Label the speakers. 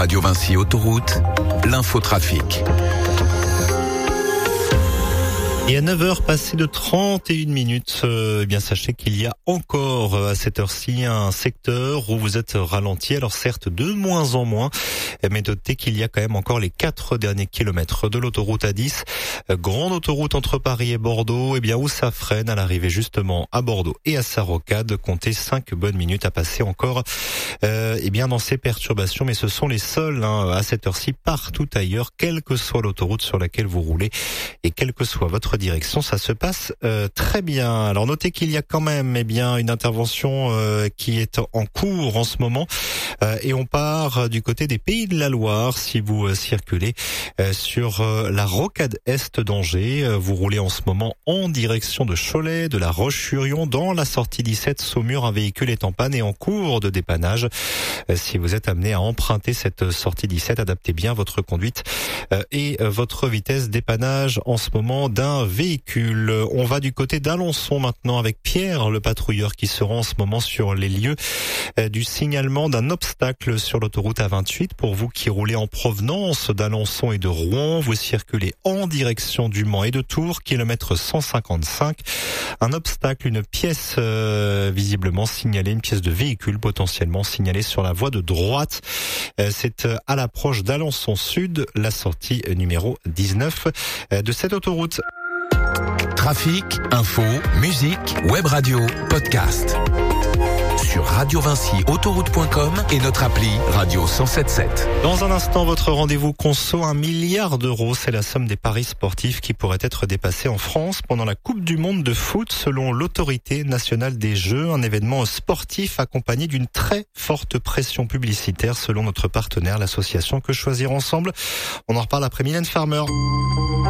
Speaker 1: Radio Vinci Autoroute, l'infotrafic.
Speaker 2: Et à 9h passées de 31 minutes, bien sachez qu'il y a encore à cette heure-ci un secteur où vous êtes ralenti. Alors certes de moins en moins, mais notez qu'il y a quand même encore les 4 derniers kilomètres de l'autoroute A10, grande autoroute entre Paris et Bordeaux, où ça freine à l'arrivée justement à Bordeaux et à sa rocade. Comptez 5 bonnes minutes à passer encore dans ces perturbations, mais ce sont les seules à cette heure-ci. Partout ailleurs, quelle que soit l'autoroute sur laquelle vous roulez et quelle que soit votre direction, ça se passe très bien. Alors notez qu'il y a quand même une intervention qui est en cours en ce moment et on part du côté des Pays de la Loire. Si vous circulez sur la rocade Est d'Angers, vous roulez en ce moment en direction de Cholet, de la Roche-sur-Yon, dans la sortie 17 Saumur. Un véhicule est en panne et en cours de dépannage. Si vous êtes amené à emprunter cette sortie 17, adaptez bien votre conduite et votre vitesse. Dépannage en ce moment d'un véhicule. On va du côté d'Alençon maintenant avec Pierre, le patrouilleur, qui se rend en ce moment sur les lieux du signalement d'un obstacle sur l'autoroute A28. Pour vous qui roulez en provenance d'Alençon et de Rouen, vous circulez en direction du Mans et de Tours, kilomètre 155. Un obstacle, une pièce visiblement signalée, une pièce de véhicule potentiellement signalée sur la voie de droite. C'est à l'approche d'Alençon Sud, la sortie numéro 19 de cette autoroute.
Speaker 1: Trafic, info, musique, web radio, podcast. Sur radiovinciautoroute.com et notre appli Radio 107.7.
Speaker 2: Dans un instant, votre rendez-vous conso, 1 milliard d'euros. C'est la somme des paris sportifs qui pourraient être dépassés en France pendant la Coupe du Monde de foot, selon l'Autorité nationale des jeux. Un événement sportif accompagné d'une très forte pression publicitaire, selon notre partenaire, l'association Que Choisir Ensemble. On en reparle après Mylène Farmer.